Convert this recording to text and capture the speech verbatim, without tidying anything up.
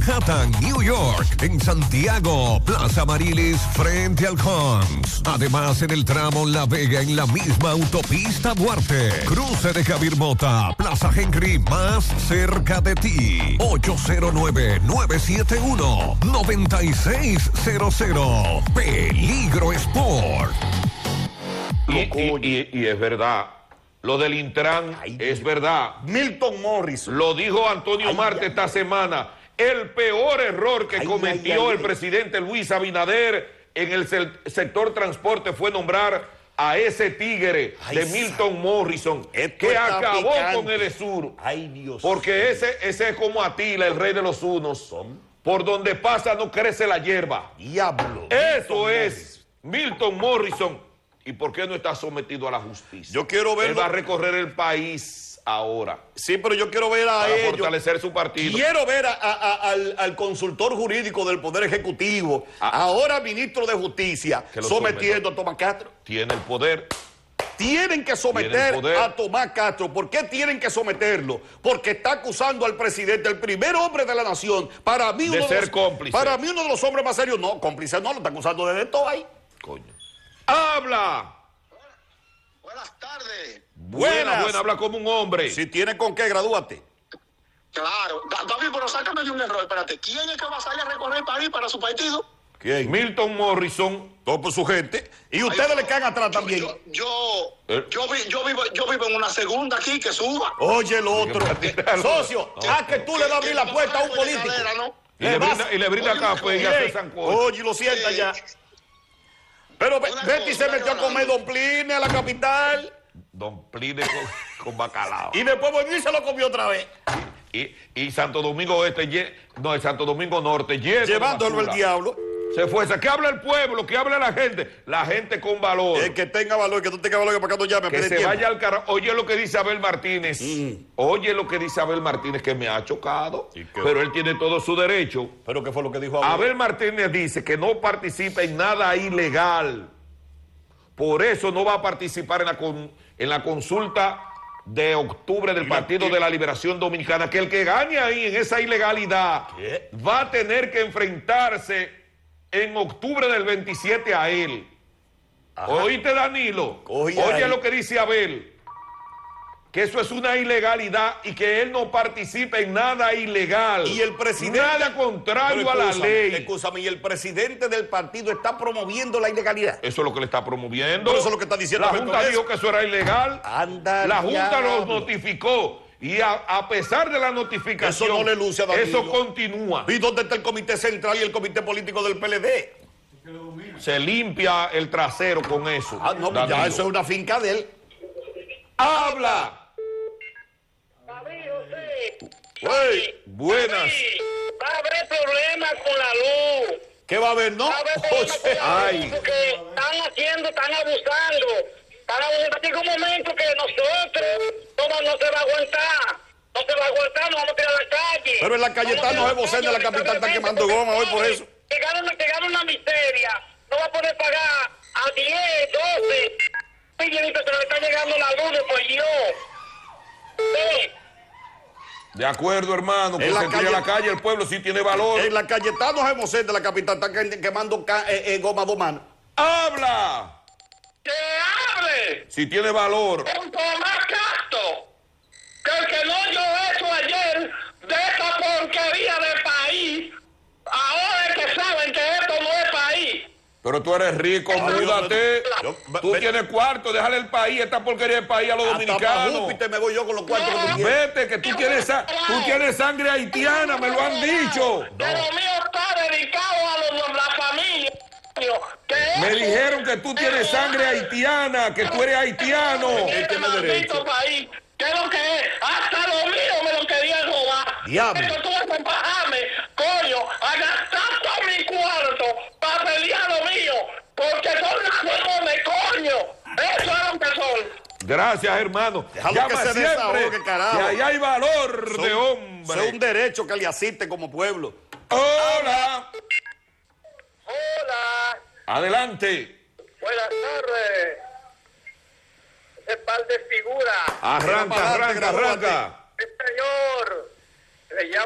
Manhattan, New York, en Santiago, Plaza Marilis, frente al Cons. Además, en el tramo La Vega, en la misma autopista Duarte. Cruce de Javier Mota, Plaza Henry, más cerca de ti. ocho cero nueve, nueve siete uno, nueve seis cero cero. Peligro Sport. Y, y, y, y es verdad. Lo del Intran Ay, es verdad. Milton Morrison. Lo dijo Antonio Ay, Marte esta semana. El peor error que ay, cometió ay, ay, el presidente Luis Abinader en el sector transporte fue nombrar a ese tigre ay, de Milton Morrison, que acabó picante. con el Edesur. Ay, Dios. Porque ese, ese es como Atila, el rey de los unos. Por donde pasa no crece la hierba. Diablo. Eso Milton es Milton Morrison. ¿Y por qué no está sometido a la justicia? Yo quiero verlo. Él va a recorrer el país ahora. Sí, pero yo quiero ver a para ellos. fortalecer su partido. Quiero ver a, a, a, al, al consultor jurídico del Poder Ejecutivo, ah, ahora ministro de Justicia, sometiendo a Tomás Castro. Tiene el poder. Tienen que someter a Tomás Castro. ¿Por qué tienen que someterlo? Porque está acusando al presidente, el primer hombre de la nación. Para mí, de uno ser de los, cómplice. Para mí, uno de los hombres más serios. No, cómplice no, lo está acusando de esto ahí. Coño. ¡Habla! Buenas tardes. Buenas, buena, habla como un hombre. Si tiene con qué, gradúate. Claro. David, pero sácame de un error, espérate. ¿Quién es que va a salir a recorrer el país para su partido? ¿Quién? Milton Morrison. Todo por su gente. Y ustedes Ay, le caen atrás yo, también. Yo, yo, ¿Eh? yo, vi, yo, vivo, yo vivo en una segunda aquí, que suba. Oye, el otro. Socio, no, a que tú le vas a abrir la puerta a un político. Cadera, ¿no? Y, le brinda, y le brinda acá, pues, y hace sancocho. Oye, lo sienta ya. Pero Betty se metió a comer Don Pline a la capital. Don Pline con, con bacalao. Y después volvió y se lo comió otra vez. Y, y Santo Domingo Este, no, el Santo Domingo Norte, lleno llevándolo el diablo. Se fue. ¿Qué habla el pueblo? ¿Qué habla la gente? La gente con valor. El que tenga valor, que no tenga valor, que para acá no llame. Que se tiempo. vaya al carajo. Oye lo que dice Abel Martínez. Mm. Oye lo que dice Abel Martínez, que me ha chocado. Pero él tiene todo su derecho. ¿Pero qué fue lo que dijo Abel? Abel Martínez dice que no participa en nada ilegal. Por eso no va a participar en la, con, en la consulta de octubre del Partido de la Liberación Dominicana. Que el que gane ahí en esa ilegalidad ¿Qué? va a tener que enfrentarse en octubre del veintisiete a él. Ajá. ¿Oíste, Danilo? Oye, Oye lo que dice Abel. Que eso es una ilegalidad y que él no participe en nada ilegal. Y el presidente... Nada contrario excúsame, a la ley. Escúchame, y el presidente del partido está promoviendo la ilegalidad. Eso es lo que le está promoviendo. Pero eso es lo que está diciendo. La Junta dijo que eso era ilegal. Anda, la Junta diablo. los notificó. Y a, a pesar de la notificación, eso no le luce a Danilo. Eso continúa. ¿Y dónde está el comité central y el comité político del P L D? Se limpia el trasero con eso. Ah, no, Danilo. Ya eso es una finca de él. ¡Habla! Hey, buenas. Va a haber problemas con la luz. ¿Qué va a haber, no? Va a haber problemas con la luz porque están haciendo, están abusando. Están abusando. Llega un momento que nosotros no, no se va a aguantar. No se va a aguantar, nos vamos a tirar a la calle. Pero en la calle está, no es vocero de la capital, están quemando goma hoy por eso. Llegaron, llegaron una miseria. No va a poder pagar a diez, doce. Millones, pero le está llegando la luz, por Dios. Sí. De acuerdo, hermano, que en se la calle, a la calle, el pueblo sí tiene valor. En la Cayetano Gemosén de la capital están quemando eh, eh, goma dos manos. ¡Habla! ¡Que hable! Si tiene valor. Un Tomás Castro, que el que no oyó eso ayer, de esta porquería de país, ahora es que saben que esto no es país. Pero tú eres rico, múdate. Yo, tú ve, tienes cuarto, déjale el país, esta porquería del país a los dominicanos. Júpiter me voy yo con los cuartos no, que vete, que tú tienes, tú tienes sangre haitiana, me lo han dicho. Pero no. mío está dedicado a los, la familia. Me dijeron que tú tienes sangre haitiana, que tú eres haitiano. Él tiene derecho. País. ¿Qué es lo que es? Hasta lo mío me lo querían robar. Diablo. Pero tú vas a bajarme, coño, a gastar todo mi cuarto para pelear lo mío, porque son las de coño. Eso es lo que son. Gracias, hermano. Déjalo Llama que se siempre, desahogue, carajo. que ahí hay valor son, de hombre. Es un derecho que le asiste como pueblo. Hola. Hola. Adelante. Buenas tardes. Ese par de figuras. Arranca, arranca, arranca.